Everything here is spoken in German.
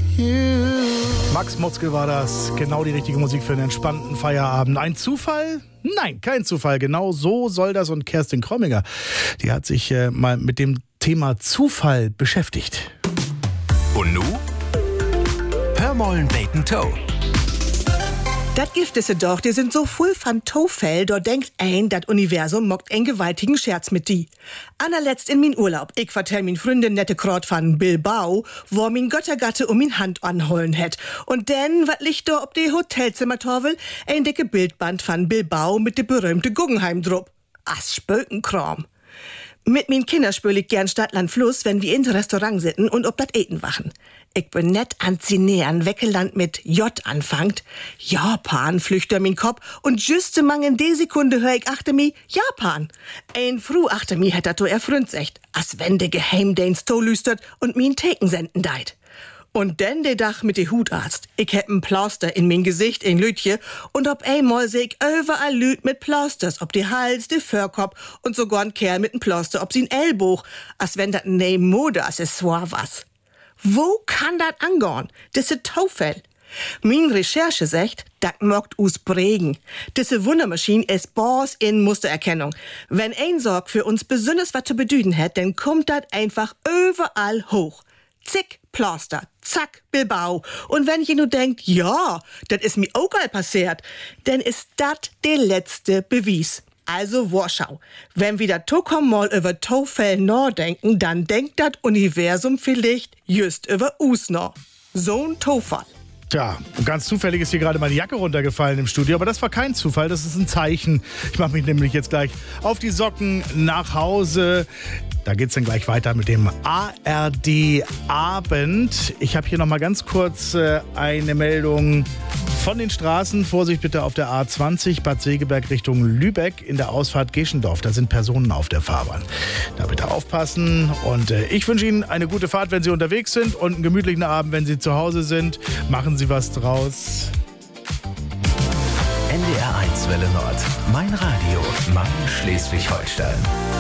Max Mutzke war das. Genau die richtige Musik für einen entspannten Feierabend. Ein Zufall? Nein, kein Zufall. Genau so soll das. Und Kerstin Kromminger, die hat sich mal mit dem Thema Zufall beschäftigt. Und nu? Hör mollen Bacon Toe. Das Gift ist doch, die sind so voll von Tofell, da denkt ein, das Universum mockt einen gewaltigen Scherz mit die. Allerletzt in min Urlaub, ich vertell min Freundin nette Krot von Bilbao, wo min Göttergatte min Hand anholen hätt. Und denn, wat liegt da ob de Hotelzimmertorwel? Ein dicke Bildband von Bilbao mit de berühmte Guggenheim drup. As Spökenkram. Mit min Kinder spül ich gern Stadtland Fluss, wenn wir in Restaurant sitten und ob dat Eten wachen. Ich bin net an Zinäern Weckeland mit J anfangt. Japan flüchter min Kopf und juste mang in de Sekunde hör ich achte mi Japan. Ein Fru achte mi hätt dat erfründ secht, as wenn de Geheimdienst to lüstert und min Theken senden deit. Und denn de Dach mit de Hutarzt. Ich hätt n Plaster in min Gesicht in Lütje und ob einmal seh ich überall Lüt mit Plasters, ob de Hals, de Förkop und sogar n Kerl mit n Plaster ob sin Ellboch, as wenn dat ne Modeaccessoire was. Wo kann dat angehen? Das ist Taufell. Min Recherche sagt, dat mockt us Bregen. Diese Wundermaschine ist Boss in Mustererkennung. Wenn ein Sorg für uns besonders was zu bedüden hat, dann kommt dat einfach überall hoch. Zick, Plaster, zack, Bilbao. Und wenn ihr nur denkt, ja, das ist mir auch mal passiert, dann ist dat der letzte Beweis. Also Warschau. Wenn wir da mal über Taufell nachdenken, dann denkt das Universum vielleicht just über us noch. So ein Taufall. Tja, ganz zufällig ist hier gerade meine Jacke runtergefallen im Studio, aber das war kein Zufall, das ist ein Zeichen. Ich mache mich nämlich jetzt gleich auf die Socken nach Hause. Da geht's dann gleich weiter mit dem ARD-Abend. Ich habe hier noch mal ganz kurz eine Meldung von den Straßen. Vorsicht bitte auf der A20 Bad Segeberg Richtung Lübeck in der Ausfahrt Geschendorf. Da sind Personen auf der Fahrbahn. Da bitte aufpassen. Und ich wünsche Ihnen eine gute Fahrt, wenn Sie unterwegs sind und einen gemütlichen Abend, wenn Sie zu Hause sind. Machen Sie was draus. NDR 1 Welle Nord. Mein Radio. Mein Schleswig-Holstein.